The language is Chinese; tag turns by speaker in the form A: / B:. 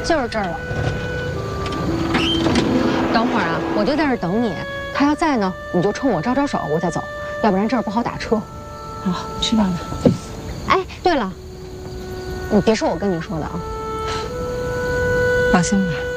A: 就是这儿了。等会儿啊，我就在这儿等你。他要在呢，你就冲我招招手，我再走，要不然这儿不好打车。
B: 好，吃饭吧。
A: 哎，对了，你别说我跟你说的啊。
B: 放心吧。